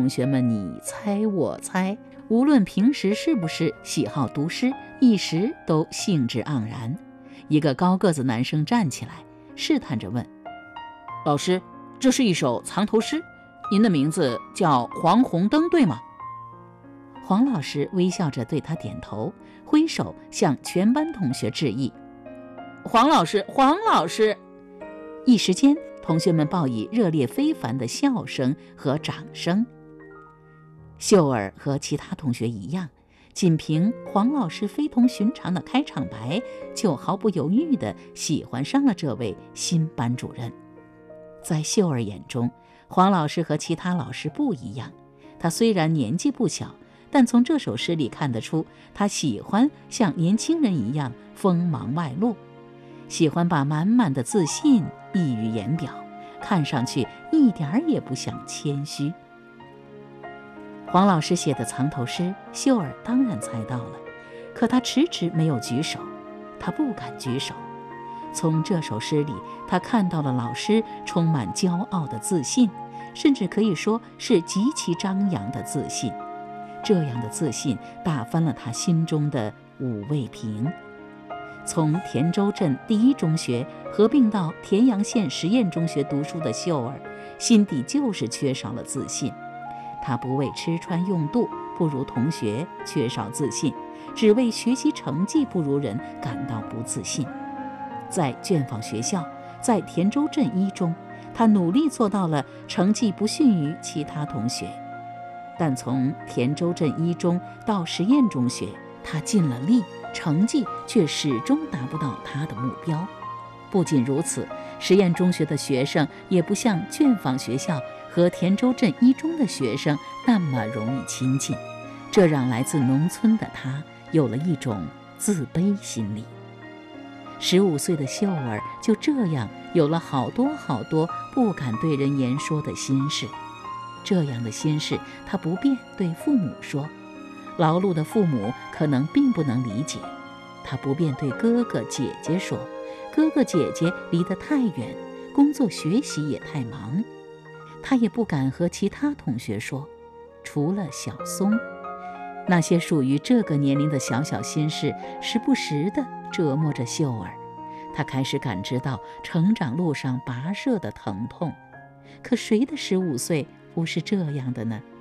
同学们你猜我猜，无论平时是不是喜好读诗，一时都兴致盎然。一个高个子男生站起来，试探着问：老师，这是一首藏头诗，您的名字叫黄红灯对吗？黄老师微笑着对他点头，挥手向全班同学致意。黄老师，黄老师！一时间，同学们报以热烈非凡的笑声和掌声。秀儿和其他同学一样，仅凭黄老师非同寻常的开场白，就毫不犹豫地喜欢上了这位新班主任。在秀儿眼中，黄老师和其他老师不一样，他虽然年纪不小，但从这首诗里看得出，他喜欢像年轻人一样锋芒外露，喜欢把满满的自信溢于言表，看上去一点儿也不像谦虚。黄老师写的藏头诗，秀儿当然猜到了，可他迟迟没有举手，他不敢举手。从这首诗里，他看到了老师充满骄傲的自信，甚至可以说是极其张扬的自信。这样的自信打翻了他心中的五味瓶。从田州镇第一中学合并到田阳县实验中学读书的秀儿，心底就是缺少了自信。他不为吃穿用度不如同学缺少自信，只为学习成绩不如人感到不自信。在卷坊学校，在田州镇一中，他努力做到了成绩不逊于其他同学。但从田州镇一中到实验中学，他尽了力，成绩却始终达不到他的目标。不仅如此，实验中学的学生也不像卷坊学校和田州镇一中的学生那么容易亲近，这让来自农村的他有了一种自卑心理。15岁的秀儿就这样有了好多好多不敢对人言说的心事。这样的心事，他不便对父母说，劳碌的父母可能并不能理解；他不便对哥哥姐姐说，哥哥姐姐离得太远，工作学习也太忙。他也不敢和其他同学说，除了小松。那些属于这个年龄的小小心事，时不时地折磨着秀儿。他开始感知到成长路上跋涉的疼痛。可谁的15岁不是这样的呢？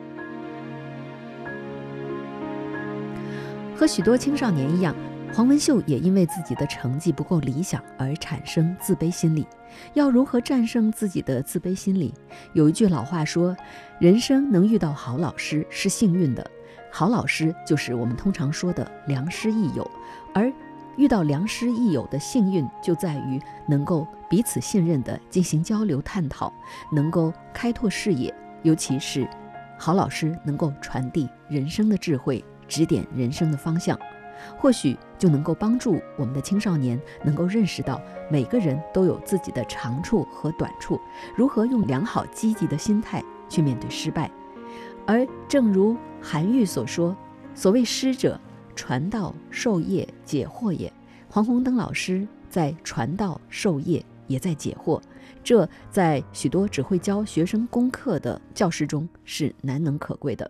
和许多青少年一样，黄文秀也因为自己的成绩不够理想而产生自卑心理。要如何战胜自己的自卑心理？有一句老话说，人生能遇到好老师是幸运的，好老师就是我们通常说的良师益友，而遇到良师益友的幸运就在于能够彼此信任地进行交流探讨，能够开拓视野，尤其是好老师能够传递人生的智慧，指点人生的方向，或许就能够帮助我们的青少年能够认识到每个人都有自己的长处和短处，如何用良好积极的心态去面对失败。而正如韩愈所说，所谓师者，传道授业解惑也。黄宏登老师在传道授业，也在解惑，这在许多只会教学生功课的教师中是难能可贵的。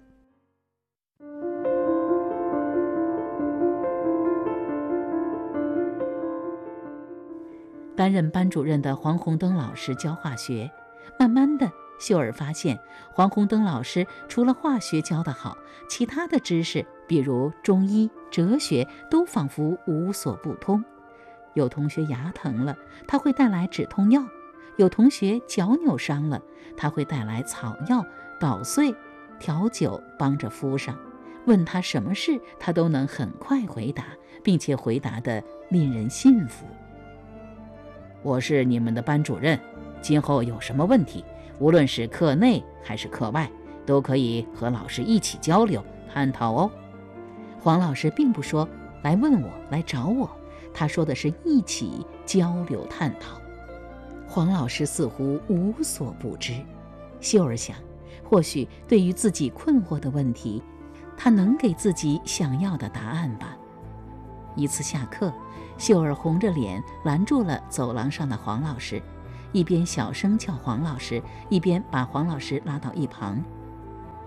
担任班主任的黄宏登老师教化学，慢慢的，秀儿发现黄宏登老师除了化学教得好，其他的知识，比如中医、哲学，都仿佛无所不通。有同学牙疼了，他会带来止痛药；有同学脚扭伤了，他会带来草药、捣碎、调酒帮着敷上。问他什么事，他都能很快回答，并且回答得令人信服。我是你们的班主任，今后有什么问题，无论是课内还是课外，都可以和老师一起交流探讨哦。黄老师并不说来问我，来找我，他说的是一起交流探讨。黄老师似乎无所不知。秀儿想，或许对于自己困惑的问题，他能给自己想要的答案吧。一次下课，秀儿红着脸拦住了走廊上的黄老师，一边小声叫黄老师，一边把黄老师拉到一旁。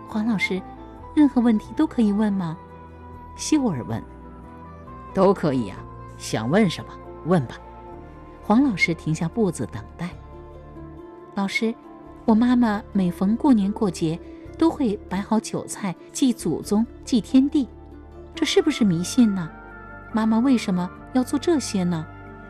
黄老师，任何问题都可以问吗？秀儿问。都可以呀，想问什么问吧。黄老师停下步子等待。老师，我妈妈每逢过年过节都会摆好酒菜祭祖宗祭天地，这是不是迷信呢？妈妈为什么要做这些呢？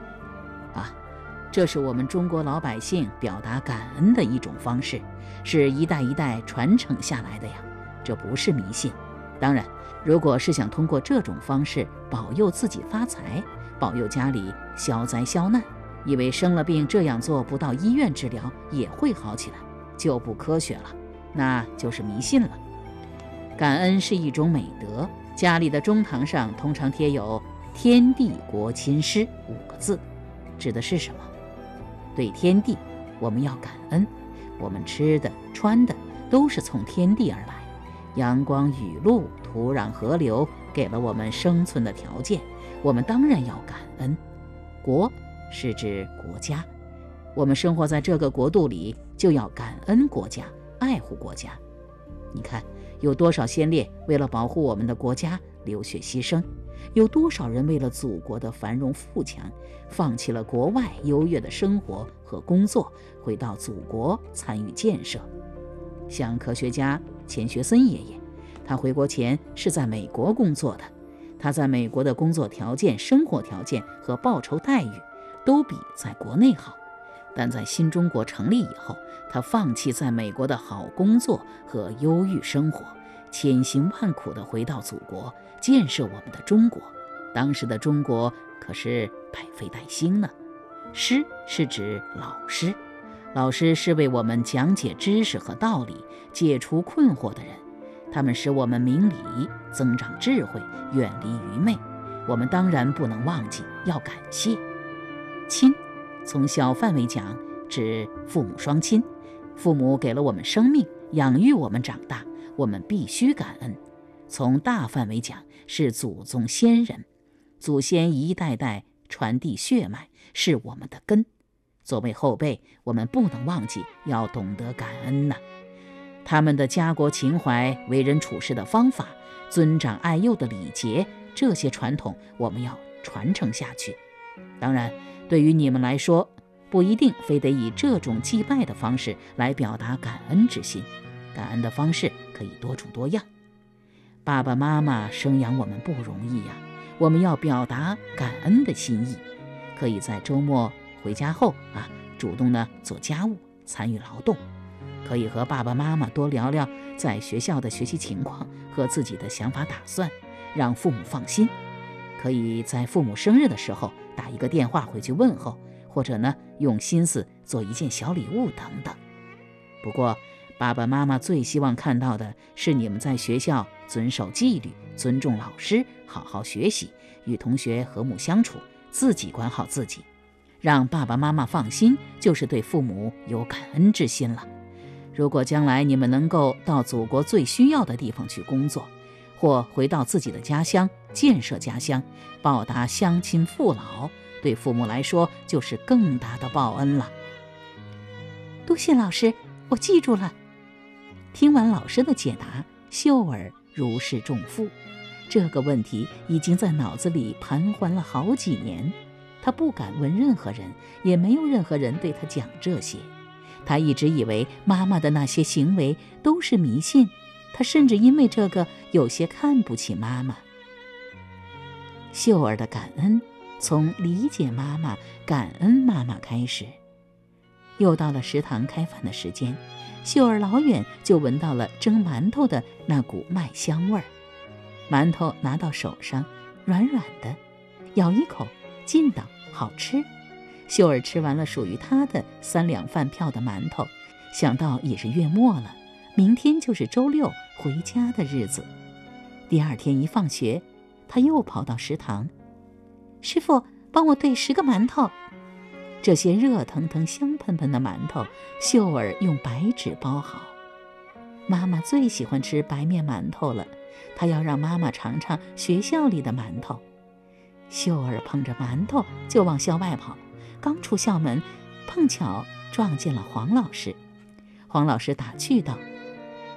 这是我们中国老百姓表达感恩的一种方式，是一代一代传承下来的呀，这不是迷信。当然，如果是想通过这种方式保佑自己发财，保佑家里消灾消难，以为生了病这样做不到医院治疗也会好起来，就不科学了，那就是迷信了。感恩是一种美德，家里的中堂上通常贴有天地国亲师5个字，指的是什么？对天地，我们要感恩，我们吃的穿的都是从天地而来，阳光雨露土壤河流给了我们生存的条件，我们当然要感恩。国是指国家，我们生活在这个国度里，就要感恩国家，爱护国家。你看，有多少先烈为了保护我们的国家流血牺牲，有多少人为了祖国的繁荣富强，放弃了国外优越的生活和工作，回到祖国参与建设。像科学家钱学森爷爷，他回国前是在美国工作的，他在美国的工作条件、生活条件和报酬待遇都比在国内好，但在新中国成立以后，他放弃在美国的好工作和优裕生活，千辛万苦地回到祖国，建设我们的中国。当时的中国可是百废待兴呢。师是指老师，老师是为我们讲解知识和道理，解除困惑的人，他们使我们明理，增长智慧，远离愚昧。我们当然不能忘记要感谢。亲，从小范围讲，指父母双亲，父母给了我们生命，养育我们长大，我们必须感恩。从大范围讲，是祖宗先人，祖先一代代传递血脉，是我们的根。作为后辈，我们不能忘记要懂得感恩呐。他们的家国情怀、为人处事的方法、尊长爱幼的礼节，这些传统我们要传承下去。当然，对于你们来说，不一定非得以这种祭拜的方式来表达感恩之心，感恩的方式可以多种多样。爸爸妈妈生养我们不容易呀，我们要表达感恩的心意。可以在周末回家后主动做家务，参与劳动。可以和爸爸妈妈多聊聊在学校的学习情况和自己的想法打算，让父母放心。可以在父母生日的时候打一个电话回去问候，或者用心思做一件小礼物等等。不过爸爸妈妈最希望看到的是你们在学校遵守纪律，尊重老师，好好学习，与同学和睦相处，自己管好自己。让爸爸妈妈放心，就是对父母有感恩之心了。如果将来你们能够到祖国最需要的地方去工作，或回到自己的家乡，建设家乡，报答乡亲父老，对父母来说就是更大的报恩了。多谢老师，我记住了。听完老师的解答，秀儿如释重负。这个问题已经在脑子里盘桓了好几年，他不敢问任何人，也没有任何人对他讲这些。他一直以为妈妈的那些行为都是迷信，他甚至因为这个有些看不起妈妈。秀儿的感恩从理解妈妈、感恩妈妈开始。又到了食堂开饭的时间，秀儿老远就闻到了蒸馒头的那股麦香味儿。馒头拿到手上，软软的，咬一口，劲道，好吃。秀儿吃完了属于她的3两饭票的馒头，想到也是月末了，明天就是周六回家的日子。第二天一放学，她又跑到食堂，师傅，帮我兑10个馒头。这些热腾腾香喷喷的馒头，秀儿用白纸包好。妈妈最喜欢吃白面馒头了，她要让妈妈尝尝学校里的馒头。秀儿捧着馒头就往校外跑，刚出校门，碰巧撞见了黄老师。黄老师打趣道：